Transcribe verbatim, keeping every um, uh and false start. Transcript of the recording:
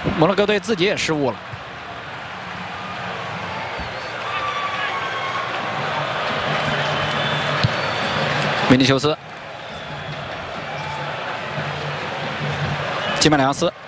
摩洛哥队自己也失误了。维尼修斯，基曼里昂斯。